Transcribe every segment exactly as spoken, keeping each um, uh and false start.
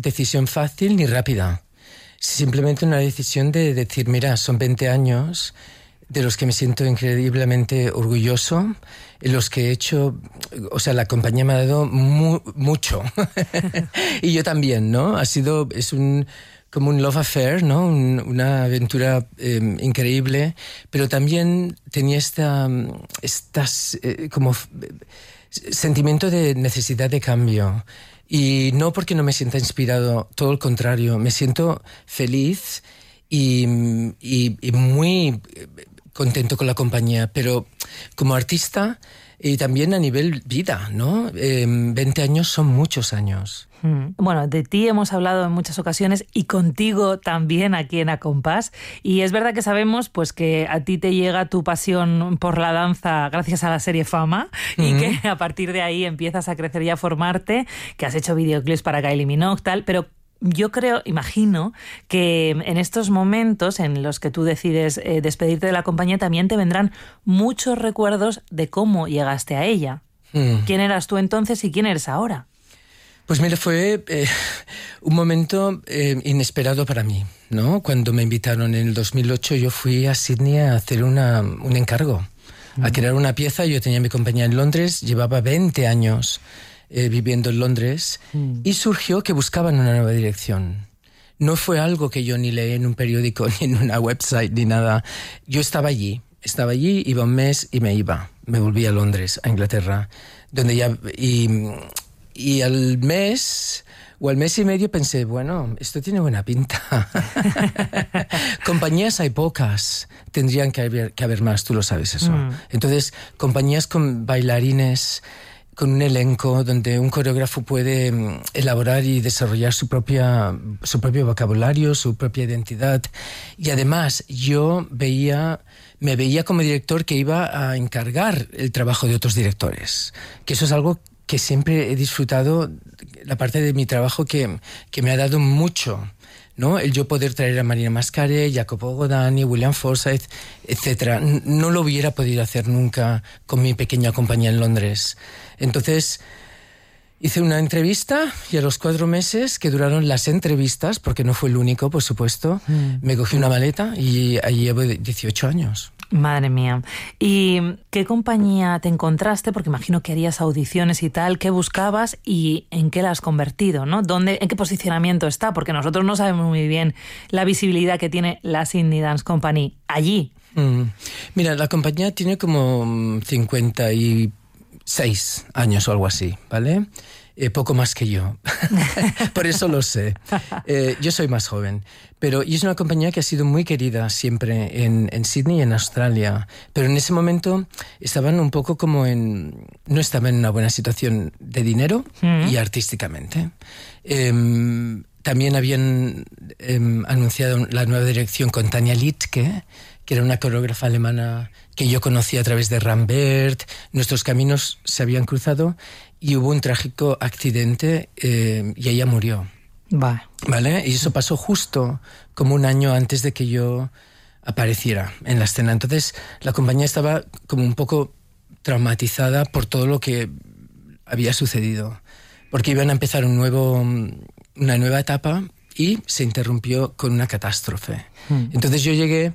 decisión fácil ni rápida. Simplemente una decisión de decir, mira, son veinte años de los que me siento increíblemente orgulloso, en los que he hecho, o sea, la compañía me ha dado mu- mucho. Y yo también, ¿no? Ha sido, es un, como un love affair, ¿no? Un, una aventura eh, increíble, pero también tenía esta, estas, eh, como f- sentimiento de necesidad de cambio. Y no porque no me sienta inspirado, todo el contrario, me siento feliz y, y, y muy contento con la compañía, pero como artista y también a nivel vida, ¿no? Eh, veinte años son muchos años. Bueno, de ti hemos hablado en muchas ocasiones y contigo también aquí en A Compás. Y es verdad que sabemos pues que a ti te llega tu pasión por la danza gracias a la serie Fama, uh-huh. y que a partir de ahí empiezas a crecer y a formarte, que has hecho videoclips para Kylie Minogue, tal, pero yo creo, imagino, que en estos momentos en los que tú decides eh, despedirte de la compañía también te vendrán muchos recuerdos de cómo llegaste a ella. Mm. ¿Quién eras tú entonces y quién eres ahora? Pues mira, fue eh, un momento eh, inesperado para mí, ¿no? Cuando me invitaron en el dos mil ocho, yo fui a Sydney a hacer una, un encargo, mm. a crear una pieza. Yo tenía mi compañía en Londres, llevaba veinte años eh, viviendo en Londres, mm. y surgió que buscaban una nueva dirección. No fue algo que yo ni leí en un periódico, ni en una website, ni nada. Yo estaba allí, estaba allí, iba un mes y me iba. Me volví a Londres, a Inglaterra, donde ya... Y, Y al mes, o al mes y medio pensé, bueno, esto tiene buena pinta. Compañías hay pocas, tendrían que haber, que haber más, tú lo sabes eso. Mm. Entonces, compañías con bailarines, con un elenco donde un coreógrafo puede elaborar y desarrollar su propia, su propio vocabulario, su propia identidad. Y además, yo veía... me veía como director que iba a encargar el trabajo de otros directores. Que eso es algo que siempre he disfrutado, la parte de mi trabajo que, que me ha dado mucho, ¿no? El yo poder traer a Marina Mascare, Jacopo Godani, William Forsythe, etcétera. No lo hubiera podido hacer nunca con mi pequeña compañía en Londres. Entonces, hice una entrevista y a los cuatro meses que duraron las entrevistas, porque no fue el único, por supuesto, mm. me cogí una maleta y ahí llevo dieciocho años. Madre mía. ¿Y qué compañía te encontraste? Porque imagino que harías audiciones y tal. ¿Qué buscabas y en qué la has convertido, ¿no? ¿Dónde, en qué posicionamiento está? Porque nosotros no sabemos muy bien la visibilidad que tiene la Sydney Dance Company allí. Mm. Mira, la compañía tiene como cincuenta y seis años o algo así, ¿vale? Eh, poco más que yo. Por eso lo sé. Eh, yo soy más joven. Pero y es una compañía que ha sido muy querida siempre en, en Sydney y en Australia. Pero en ese momento estaban un poco como en... no estaban en una buena situación de dinero mm. y artísticamente. Eh, también habían eh, anunciado la nueva dirección con Tanja Littke, que era una coreógrafa alemana que yo conocí a través de Rambert. Nuestros caminos se habían cruzado y hubo un trágico accidente eh, y ella murió. Va. ¿Vale? Y eso pasó justo como un año antes de que yo apareciera en la escena. Entonces la compañía estaba como un poco traumatizada por todo lo que había sucedido, porque iban a empezar un nuevo, una nueva etapa y se interrumpió con una catástrofe. Mm. Entonces yo llegué...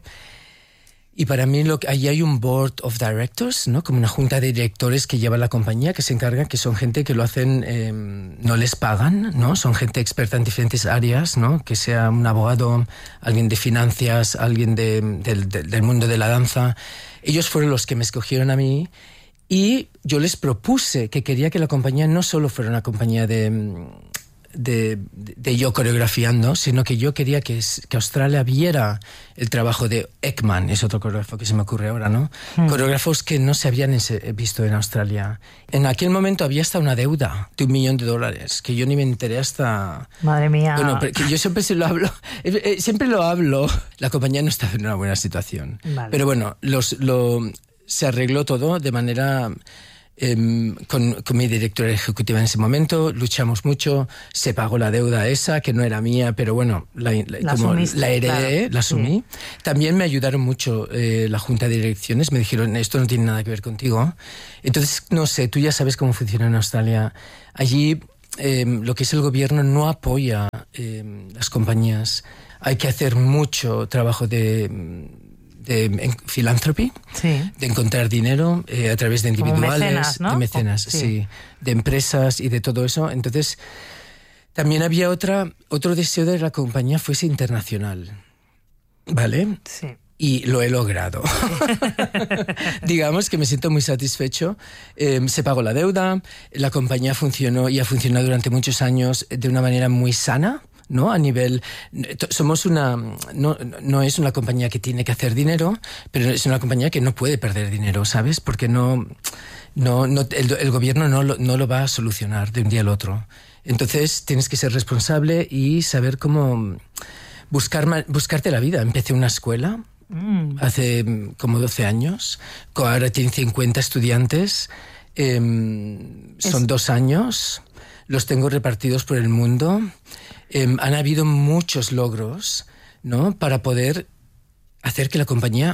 Y para mí lo que, allí hay un board of directors, ¿no? Como una junta de directores que lleva la compañía, que se encarga, que son gente que lo hacen, eh, no les pagan, ¿no? Son gente experta en diferentes áreas, ¿no? Que sea un abogado, alguien de finanzas, alguien de, de, de, del mundo de la danza. Ellos fueron los que me escogieron a mí y yo les propuse que quería que la compañía no solo fuera una compañía de... De, de, de yo coreografiando, sino que yo quería que, que Australia viera el trabajo de Ekman, es otro coreógrafo que se me ocurre ahora, ¿no? Mm. Coreógrafos que no se habían visto en Australia. En aquel momento había hasta una deuda de un millón de dólares, que yo ni me enteré hasta... Madre mía. Bueno, pero que yo siempre se lo hablo, siempre lo hablo. La compañía no estaba en una buena situación. Vale. Pero bueno, los, lo, se arregló todo de manera... Eh, con, con mi directora ejecutiva en ese momento, luchamos mucho, se pagó la deuda esa, que no era mía, pero bueno, la, la, la, como asumiste, la heredé, claro. la asumí. Sí. También me ayudaron mucho eh, la junta de direcciones, me dijeron, esto no tiene nada que ver contigo. Entonces, no sé, tú ya sabes cómo funciona en Australia. Allí eh, lo que es el gobierno no apoya eh, las compañías, hay que hacer mucho trabajo de, de en, philanthropy, sí. de encontrar dinero eh, a través de individuales, mecenas, ¿no? de mecenas, sí. sí, de empresas y de todo eso. Entonces, también había otra, otro deseo de que la compañía fuese internacional, ¿vale? Sí. Y lo he logrado. Digamos que me siento muy satisfecho. Eh, se pagó la deuda, la compañía funcionó y ha funcionado durante muchos años de una manera muy sana, ¿no? A nivel... Somos una... No, no es una compañía que tiene que hacer dinero, pero es una compañía que no puede perder dinero, ¿sabes? Porque no... no, no el, el gobierno no lo, no lo va a solucionar de un día al otro. Entonces tienes que ser responsable y saber cómo... Buscar, buscarte la vida. Empecé una escuela... Mm. Hace como doce años, ahora tiene cincuenta estudiantes, eh, son es... dos años, los tengo repartidos por el mundo, eh, han habido muchos logros, ¿no? Para poder hacer que la compañía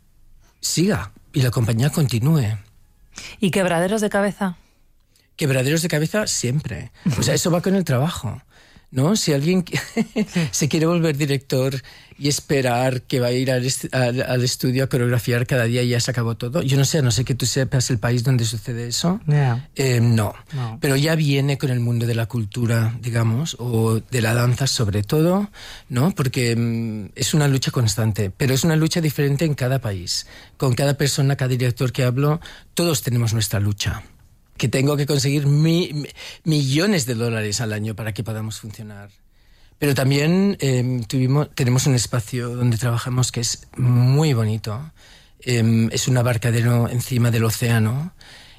siga y la compañía continúe. ¿Y quebraderos de cabeza? Quebraderos de cabeza siempre, o sea, eso va con el trabajo. ¿No? Si alguien se quiere volver director y esperar que va a ir al, est- al, al estudio a coreografiar cada día y ya se acabó todo, yo no sé, a no sé que tú sepas el país donde sucede eso, yeah. eh, no. no, pero ya viene con el mundo de la cultura, digamos, o de la danza sobre todo, ¿no? Porque mm, es una lucha constante, pero es una lucha diferente en cada país. Con cada persona, cada director que hablo, todos tenemos nuestra lucha. Que tengo que conseguir mi, mi, millones de dólares al año para que podamos funcionar. Pero también eh, tuvimos, tenemos un espacio donde trabajamos que es muy bonito. Eh, es un abarcadero encima del océano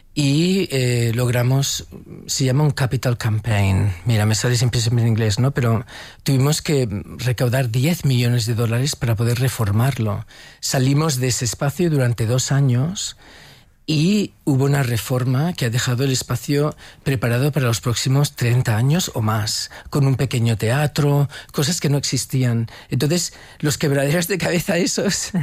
y eh, logramos, se llama un capital campaign. Mira, me sale siempre en inglés, ¿no? Pero tuvimos que recaudar diez millones de dólares para poder reformarlo. Salimos de ese espacio durante dos años... Y hubo una reforma que ha dejado el espacio preparado para los próximos treinta años o más, con un pequeño teatro, cosas que no existían. Entonces, los quebraderos de cabeza esos,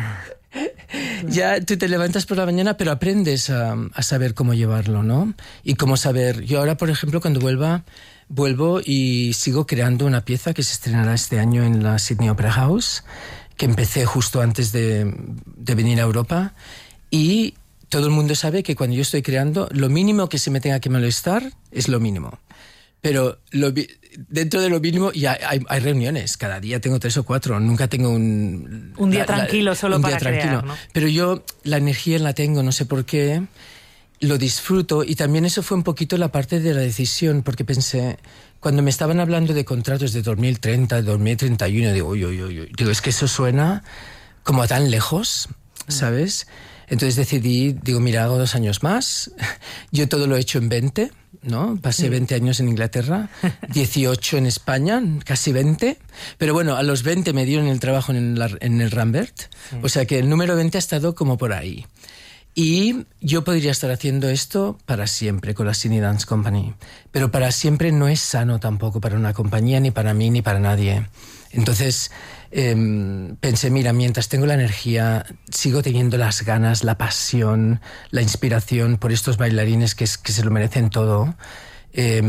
ya tú te levantas por la mañana, pero aprendes a, a saber cómo llevarlo, ¿no? Y cómo saber... Yo ahora, por ejemplo, cuando vuelva, vuelvo y sigo creando una pieza que se estrenará este año en la Sydney Opera House, que empecé justo antes de, de venir a Europa, y... Todo el mundo sabe que cuando yo estoy creando, lo mínimo que se me tenga que molestar es lo mínimo. Pero lo, dentro de lo mínimo ya hay, hay reuniones. Cada día tengo tres o cuatro. Nunca tengo un... Un día la, tranquilo la, solo un para día tranquilo. crear, ¿no? Pero yo la energía la tengo, no sé por qué. Lo disfruto. Y también eso fue un poquito la parte de la decisión. Porque pensé... Cuando me estaban hablando de contratos de dos mil treinta, dos mil treinta y uno, digo, uy, uy, uy. Digo, es que eso suena como a tan lejos, ¿sabes? Entonces decidí, digo, mira, hago dos años más. Yo todo lo he hecho en veinte, ¿no? Pasé veinte años en Inglaterra, dieciocho en España, casi veinte. Pero bueno, a los veinte me dieron el trabajo en, la, en el Rambert. Sí. O sea que el número veinte ha estado como por ahí. Y yo podría estar haciendo esto para siempre con la Sydney Dance Company. Pero para siempre no es sano tampoco para una compañía, ni para mí, ni para nadie. Entonces... Eh, pensé, mira, mientras tengo la energía, sigo teniendo las ganas, la pasión, la inspiración por estos bailarines que, es, que se lo merecen todo. Eh,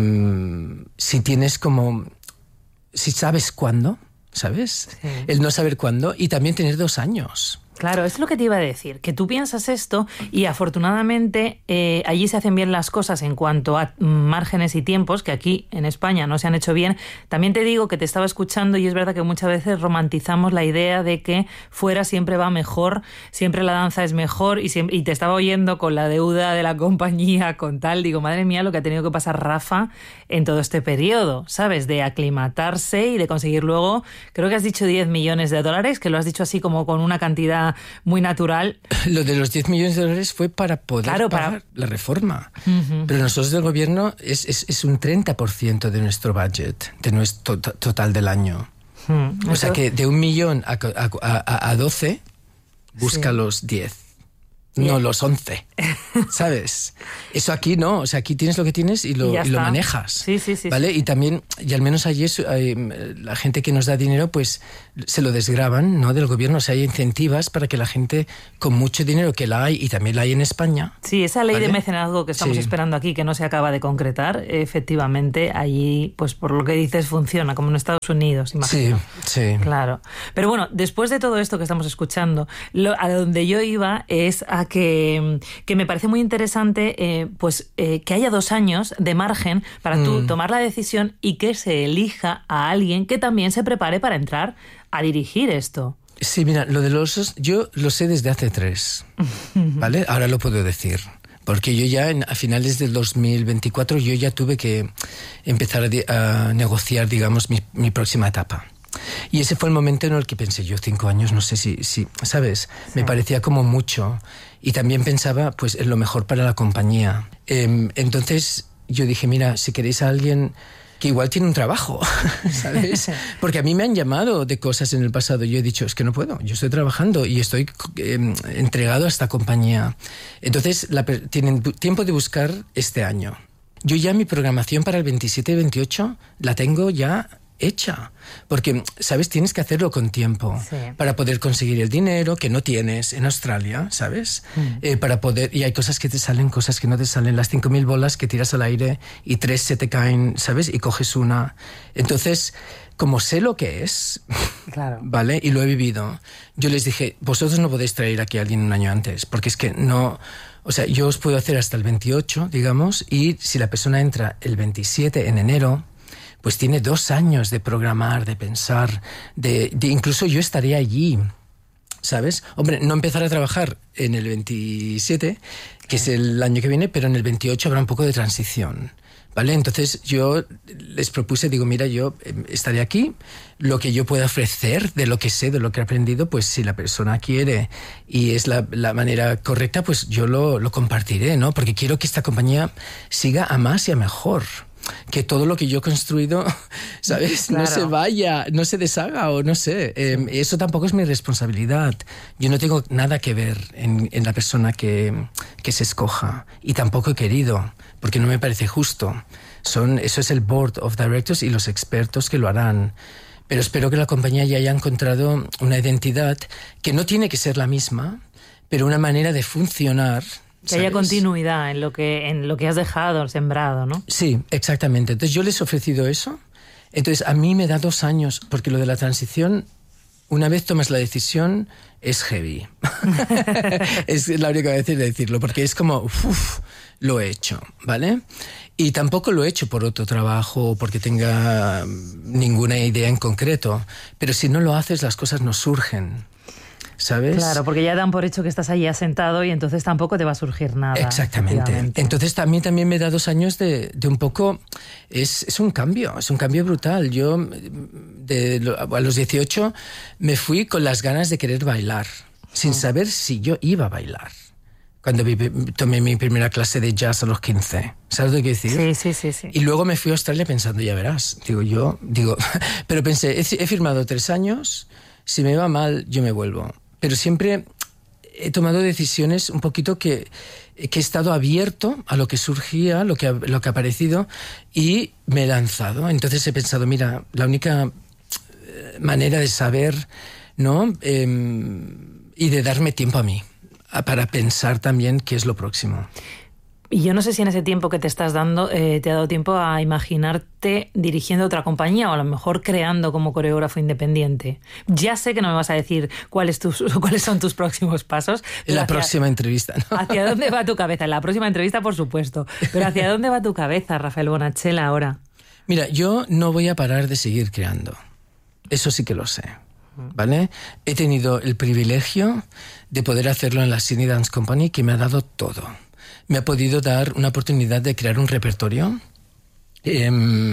si tienes como... Si sabes cuándo, ¿sabes? Sí. El no saber cuándo y también tener dos años. Claro, es lo que te iba a decir, que tú piensas esto y afortunadamente eh, allí se hacen bien las cosas en cuanto a márgenes y tiempos, que aquí en España no se han hecho bien. También te digo que te estaba escuchando y es verdad que muchas veces romantizamos la idea de que fuera siempre va mejor, siempre la danza es mejor y, siempre, y te estaba oyendo con la deuda de la compañía, con tal, digo, madre mía, lo que ha tenido que pasar Rafa en todo este periodo, ¿sabes? De aclimatarse y de conseguir luego, creo que has dicho diez millones de dólares, que lo has dicho así como con una cantidad muy natural. Lo de los diez millones de dólares fue para poder claro, pagar para... la reforma. Uh-huh. Pero nosotros del gobierno es, es, es un treinta por ciento de nuestro budget, de nuestro to- total del año. Uh-huh. O sea que de un millón a, a, a, a doce, busca sí. los diez. no los once, ¿sabes? Eso aquí no, o sea, aquí tienes lo que tienes y lo, y y lo manejas, sí, sí, sí, ¿vale? sí. Y también, y al menos allí es, hay, la gente que nos da dinero, pues se lo desgravan, ¿no? Del gobierno, o sea, hay incentivas para que la gente con mucho dinero, que la hay y también la hay en España. Sí, esa ley ¿vale? de mecenazgo que estamos sí. esperando aquí, que no se acaba de concretar, efectivamente, allí, pues por lo que dices, funciona, como en Estados Unidos, imagino. Sí, sí. Claro. Pero bueno, después de todo esto que estamos escuchando, lo, a donde yo iba es a que, que me parece muy interesante eh, pues eh, que haya dos años de margen para mm. tú tomar la decisión y que se elija a alguien que también se prepare para entrar a dirigir esto. Sí, mira, lo de los osos, yo lo sé desde hace tres, ¿vale? Ahora lo puedo decir. Porque yo ya en, a finales del dos mil veinticuatro yo ya tuve que empezar a, a negociar, digamos, mi, mi próxima etapa. Y ese fue el momento en el que pensé, yo cinco años, no sé si, si ¿sabes? Sí. Me parecía como mucho. Y también pensaba, pues, en lo mejor para la compañía. Eh, entonces yo dije, mira, si queréis a alguien que igual tiene un trabajo, ¿sabes? Porque a mí me han llamado de cosas en el pasado y yo he dicho, es que no puedo, yo estoy trabajando y estoy eh, entregado a esta compañía. Entonces la, tienen tiempo de buscar este año. Yo ya mi programación para el veintisiete y veintiocho la tengo ya hecha, porque, ¿sabes? Tienes que hacerlo con tiempo, sí. Para poder conseguir el dinero que no tienes en Australia, ¿sabes? Mm. Eh, para poder, y hay cosas que te salen, cosas que no te salen, las cinco mil bolas que tiras al aire y tres se te caen, ¿sabes? Y coges una. Entonces, como sé lo que es, claro. ¿vale? Y lo he vivido, yo les dije, vosotros no podéis traer aquí a alguien un año antes, porque es que no... O sea, yo os puedo hacer hasta el veintiocho, digamos, y si la persona entra el veintisiete en enero, pues tiene dos años de programar, de pensar, de, de incluso yo estaría allí, ¿sabes? Hombre, no empezar a trabajar en el veintisiete, que es el año que viene, pero en el veintiocho habrá un poco de transición, ¿vale? Entonces yo les propuse, digo, mira, yo estaré aquí, lo que yo pueda ofrecer, de lo que sé, de lo que he aprendido, pues si la persona quiere y es la, la manera correcta, pues yo lo, lo compartiré, ¿no? Porque quiero que esta compañía siga a más y a mejor. Que todo lo que yo he construido, ¿sabes? Claro. No se vaya, no se deshaga o no sé. Eh, eso tampoco es mi responsabilidad. Yo no tengo nada que ver en, en la persona que, que se escoja. Y tampoco he querido, porque no me parece justo. Son, eso es el Board of Directors y los expertos que lo harán. Pero espero que la compañía ya haya encontrado una identidad que no tiene que ser la misma, pero una manera de funcionar. Que haya ¿sabes? Continuidad en lo que en lo que has dejado sembrado, ¿no? Sí, exactamente. Entonces yo les he ofrecido eso. Entonces a mí me da dos años, porque lo de la transición, una vez tomas la decisión, es heavy. Es la única vez de decirlo, porque es como, uff, lo he hecho, ¿vale? Y tampoco lo he hecho por otro trabajo, porque tenga ninguna idea en concreto. Pero si no lo haces, las cosas no surgen. ¿Sabes? Claro, porque ya dan por hecho que estás allí asentado y entonces tampoco te va a surgir nada. Exactamente. Entonces también, también me da dos años de, de un poco... Es, es un cambio, es un cambio brutal. Yo de, a los dieciocho me fui con las ganas de querer bailar, sin saber si yo iba a bailar. Cuando vi, tomé mi primera clase de jazz a los quince. ¿Sabes lo que decir? Sí, sí, sí, sí. Y luego me fui a Australia pensando, ya verás. Digo, yo... digo Pero pensé, he, he firmado tres años, si me va mal, yo me vuelvo. Pero siempre he tomado decisiones un poquito que, que he estado abierto a lo que surgía, lo que, lo que ha aparecido, y me he lanzado. Entonces he pensado, mira, la única manera de saber, ¿no? Eh, y de darme tiempo a mí, para pensar también qué es lo próximo. Y yo no sé si en ese tiempo que te estás dando eh, te ha dado tiempo a imaginarte dirigiendo otra compañía o a lo mejor creando como coreógrafo independiente. Ya sé que no me vas a decir cuáles, tus, cuáles son tus próximos pasos. En la hacia, próxima entrevista, ¿no? ¿Hacia dónde va tu cabeza? En la próxima entrevista, por supuesto. Pero ¿hacia dónde va tu cabeza, Rafael Bonachela, ahora? Mira, yo no voy a parar de seguir creando. Eso sí que lo sé, ¿vale? He tenido el privilegio de poder hacerlo en la Sydney Dance Company, que me ha dado todo. Me ha podido dar una oportunidad de crear un repertorio, eh,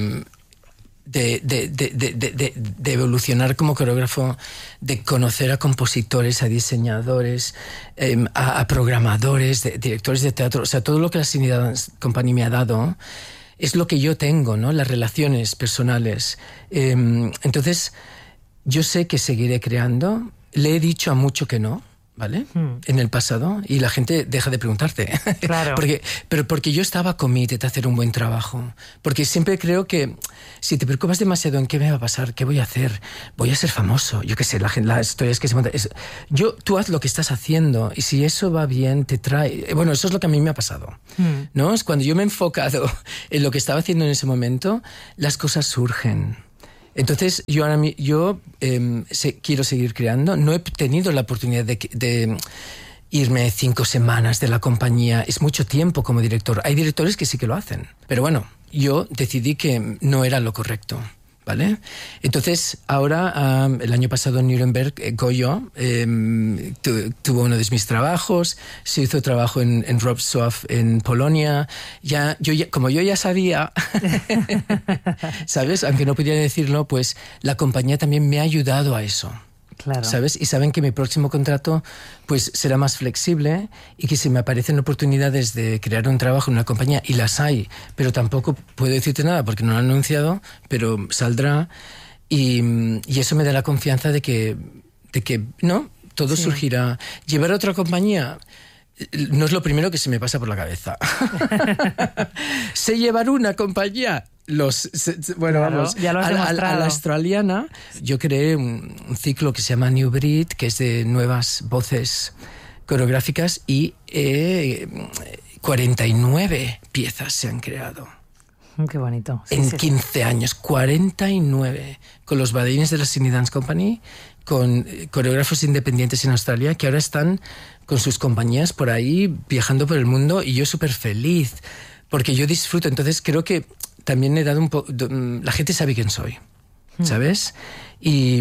de, de, de, de, de, de evolucionar como coreógrafo, de conocer a compositores, a diseñadores, eh, a, a programadores, de, directores de teatro. O sea, todo lo que la Sydney Dance Company me ha dado es lo que yo tengo, ¿no? Las relaciones personales. Eh, entonces, yo sé que seguiré creando. Le he dicho a mucho que no. ¿vale? Mm. En el pasado, y la gente deja de preguntarte. Claro. porque, pero porque yo estaba committed a hacer un buen trabajo. Porque siempre creo que si te preocupas demasiado en qué me va a pasar, qué voy a hacer, voy a ser famoso, yo qué sé, la, la historia es que se monta... Es, yo, tú haz lo que estás haciendo, y si eso va bien, te trae... Bueno, eso es lo que a mí me ha pasado, mm. ¿no? Es cuando yo me he enfocado en lo que estaba haciendo en ese momento, las cosas surgen. Entonces, yo ahora yo eh, se, quiero seguir creando. No he tenido la oportunidad de, de irme cinco semanas de la compañía. Es mucho tiempo como director. Hay directores que sí que lo hacen. Pero bueno, yo decidí que no era lo correcto, ¿vale? Entonces, ahora, um, el año pasado en Nuremberg, eh, Goyo eh, tu, tuvo uno de mis trabajos, se hizo trabajo en, en Wrocław, en Polonia. Ya, yo ya, como yo ya sabía, ¿sabes? Aunque no podía decirlo, pues la compañía también me ha ayudado a eso. Claro. ¿Sabes? Y saben que mi próximo contrato pues será más flexible y que si me aparecen oportunidades de crear un trabajo en una compañía, y las hay, pero tampoco puedo decirte nada porque no lo han anunciado, pero saldrá, y, y eso me da la confianza de que, de que no, todo sí. surgirá. Llevar a otra compañía no es lo primero que se me pasa por la cabeza. Sé llevar una compañía... Los, bueno, claro, vamos, ya lo has a, a, a la australiana yo creé un, un ciclo que se llama New Breed, que es de nuevas voces coreográficas, y eh, cuarenta y nueve piezas se han creado. Qué bonito. Sí, en sí, quince sí. años, cuarenta y nueve, con los bailarines de la Sydney Dance Company, con coreógrafos independientes en Australia que ahora están con sus compañías por ahí viajando por el mundo, y yo súper feliz porque yo disfruto. Entonces creo que también he dado un poco... La gente sabe quién soy, ¿sabes? Y,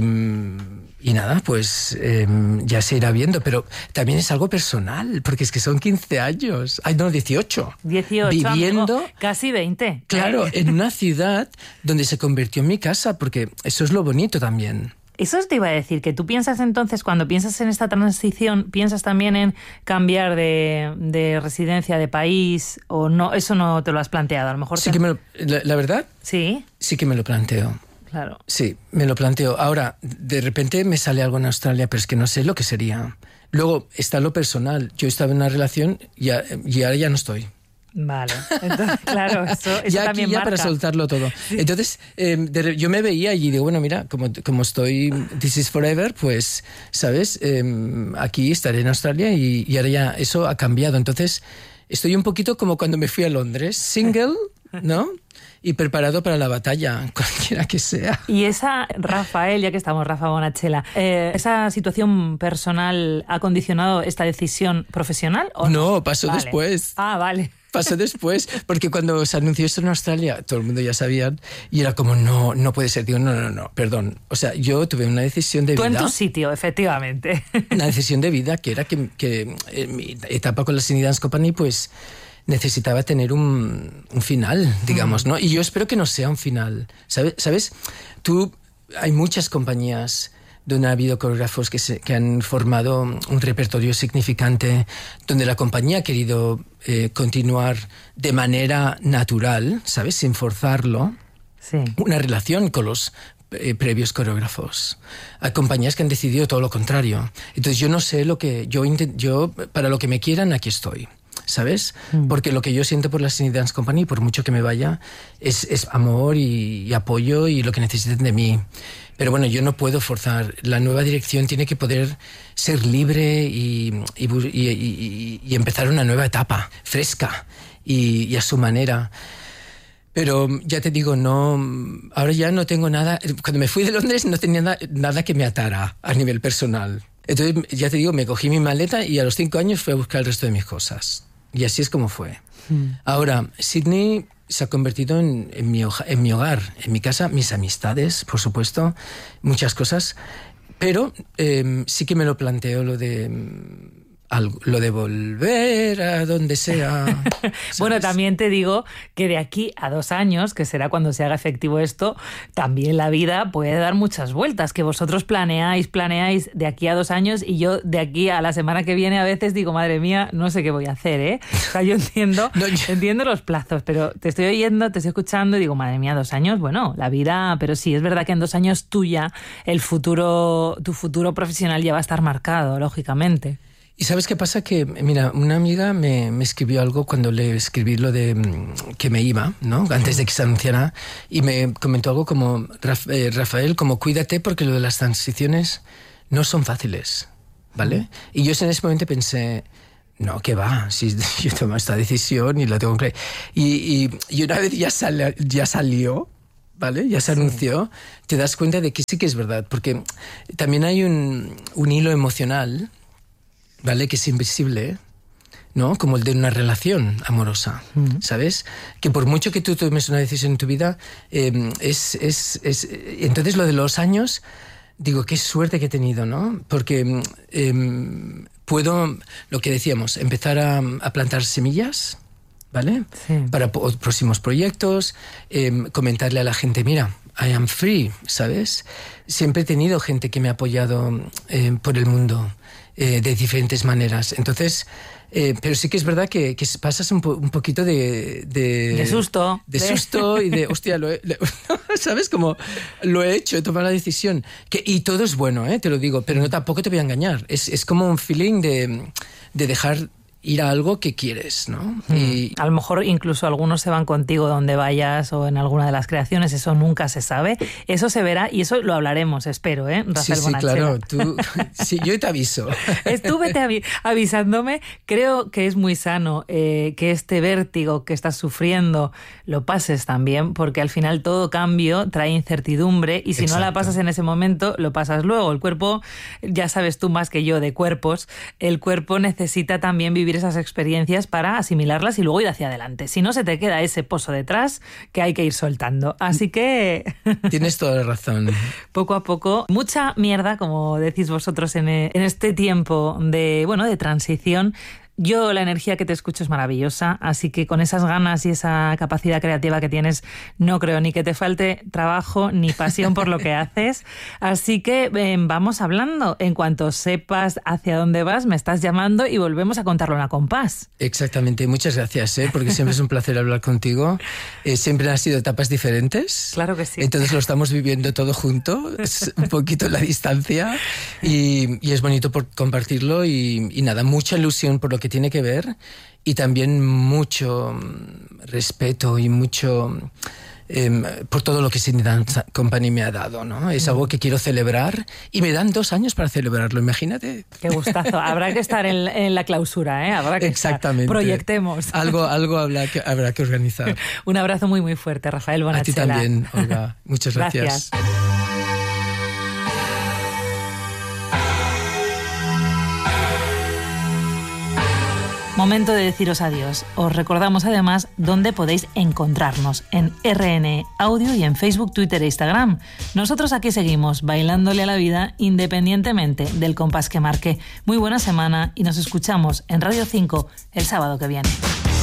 y nada, pues eh, ya se irá viendo, pero también es algo personal, porque es que son quince años. Ay, no, dieciocho. dieciocho, viviendo, amigo, casi veinte. Claro, en una ciudad donde se convirtió en mi casa, porque eso es lo bonito también. Eso te iba a decir, que tú piensas entonces, cuando piensas en esta transición, piensas también en cambiar de, de residencia, de país, o no, eso no te lo has planteado, a lo mejor... Sí te... que me lo, la, la verdad, sí, sí que me lo planteo. Claro. Sí, me lo planteo. Ahora, de repente me sale algo en Australia, pero es que no sé lo que sería. Luego está lo personal. Yo estaba en una relación y, ya, y ahora ya no estoy. Vale, entonces, claro, eso, eso ya también aquí ya marca. Para soltarlo todo. Sí. Entonces, eh, de, yo me veía y digo, bueno, mira, como, como estoy This is Forever, pues, ¿sabes? Eh, aquí estaré en Australia, y, y ahora ya eso ha cambiado. Entonces, estoy un poquito como cuando me fui a Londres, single, ¿no? Y preparado para la batalla, cualquiera que sea. Y esa, Rafael, ya que estamos, Rafa Bonachela, eh, ¿esa situación personal ha condicionado esta decisión profesional? ¿o no? No, pasó vale. después. Ah, vale. Pasó después, porque cuando se anunció esto en Australia, todo el mundo ya sabía, y era como, no, no puede ser. Digo, no, no, no, perdón. O sea, yo tuve una decisión de Tú vida. Tú en tu sitio, efectivamente. Una decisión de vida que era que, que en mi etapa con la Sydney Dance Company, pues necesitaba tener un, un final, digamos, mm. ¿no? Y yo espero que no sea un final. ¿Sabes? ¿Sabes? Tú, hay muchas compañías donde ha habido coreógrafos que, se, que han formado un repertorio significante, donde la compañía ha querido eh, continuar de manera natural, ¿sabes? Sin forzarlo. Sí. Una relación con los eh, previos coreógrafos. Hay compañías que han decidido todo lo contrario. Entonces yo no sé lo que... Yo, intent, yo para lo que me quieran, aquí estoy. ¿Sabes? Mm. Porque lo que yo siento por la Sydney Dance Company, por mucho que me vaya, es, es amor y, y apoyo y lo que necesiten de mí. Pero bueno, yo no puedo forzar. La nueva dirección tiene que poder ser libre y, y, y, y, y empezar una nueva etapa, fresca y, y a su manera. Pero ya te digo, no, ahora ya no tengo nada. Cuando me fui de Londres no tenía nada, nada que me atara a nivel personal. Entonces, ya te digo, me cogí mi maleta y a los cinco años fui a buscar el resto de mis cosas. Y así es como fue. Mm. Ahora, Sydney se ha convertido en, en, mi, en mi hogar, en mi casa, mis amistades, por supuesto, muchas cosas. Pero eh, sí que me lo planteo, lo de algo, lo de volver a donde sea. Bueno, también te digo que de aquí a dos años, que será cuando se haga efectivo esto, también la vida puede dar muchas vueltas, que vosotros planeáis, planeáis de aquí a dos años y yo de aquí a la semana que viene a veces digo, madre mía, no sé qué voy a hacer, ¿eh? O sea, yo entiendo, no, yo... entiendo los plazos, pero te estoy oyendo, te estoy escuchando y digo, madre mía, dos años, bueno, la vida, pero sí, es verdad que en dos años tuya, el futuro, tu futuro profesional ya va a estar marcado, lógicamente. ¿Y sabes qué pasa? Que, mira, una amiga me, me escribió algo cuando le escribí lo de que me iba, ¿no? Antes de que se anunciara, y me comentó algo como, Rafael, como cuídate porque lo de las transiciones no son fáciles, ¿vale? Y yo en ese momento pensé, no, ¿qué va? Si yo tomo esta decisión y la tengo que... Y, y, y una vez ya, sal, ya salió, ¿vale? Ya se anunció, sí. Te das cuenta de que sí que es verdad, porque también hay un, un hilo emocional, ¿vale? Que es invisible, ¿no? Como el de una relación amorosa, mm. ¿sabes? Que por mucho que tú tomes una decisión en tu vida, eh, es, es, es... Entonces lo de los años, digo, qué suerte que he tenido, ¿no? Porque eh, puedo, lo que decíamos, empezar a, a plantar semillas, ¿vale? Sí. Para po- próximos proyectos, eh, comentarle a la gente, mira, I am free, ¿sabes? Siempre he tenido gente que me ha apoyado eh, por el mundo, Eh, de diferentes maneras. Entonces, eh, pero sí que es verdad que, que pasas un, po, un poquito de, de... De susto. De susto y de, hostia, lo he, le, ¿sabes? Como lo he hecho, he tomado la decisión. Que, y todo es bueno, ¿eh? Te lo digo, pero no tampoco te voy a engañar. Es, es como un feeling de, de dejar ir a algo que quieres, ¿no? Mm. Y a lo mejor incluso algunos se van contigo donde vayas o en alguna de las creaciones, eso nunca se sabe. Eso se verá y eso lo hablaremos, espero, ¿eh? Rafael sí, sí, Bonachela. claro. Tú, sí, yo te aviso. Estúvete avi- avisándome. Creo que es muy sano eh, que este vértigo que estás sufriendo lo pases también, porque al final todo cambio trae incertidumbre y si Exacto. no la pasas en ese momento, lo pasas luego. El cuerpo, ya sabes tú más que yo de cuerpos, el cuerpo necesita también vivir esas experiencias para asimilarlas y luego ir hacia adelante. Si no, se te queda ese pozo detrás que hay que ir soltando. Así que... Tienes toda la razón. Poco a poco, mucha mierda, como decís vosotros en, en este tiempo de, bueno, de transición. Yo, la energía que te escucho es maravillosa, así que con esas ganas y esa capacidad creativa que tienes, no creo ni que te falte trabajo ni pasión por lo que haces. Así que eh, vamos hablando. En cuanto sepas hacia dónde vas, me estás llamando y volvemos a contarlo en A Compás. Exactamente. Muchas gracias, ¿eh? Porque siempre es un placer hablar contigo. Eh, siempre han sido etapas diferentes. Claro que sí. Entonces lo estamos viviendo todo junto, es un poquito en la distancia y, y es bonito por compartirlo y, y nada, mucha ilusión por lo que que tiene que ver y también mucho respeto y mucho eh, por todo lo que Sydney Dance Company me ha dado, ¿no? Es algo que quiero celebrar y me dan dos años para celebrarlo, imagínate. Qué gustazo. Habrá que estar en, en la clausura, ¿eh? Habrá que Exactamente. Estar. Proyectemos. Algo, algo habrá, que, habrá que organizar. Un abrazo muy, muy fuerte, Rafael Bonachela. A ti también, Olga. Muchas gracias. Gracias. Momento de deciros adiós. Os recordamos además dónde podéis encontrarnos, en R N E Audio y en Facebook, Twitter e Instagram. Nosotros aquí seguimos bailándole a la vida independientemente del compás que marque. Muy buena semana y nos escuchamos en Radio cinco el sábado que viene.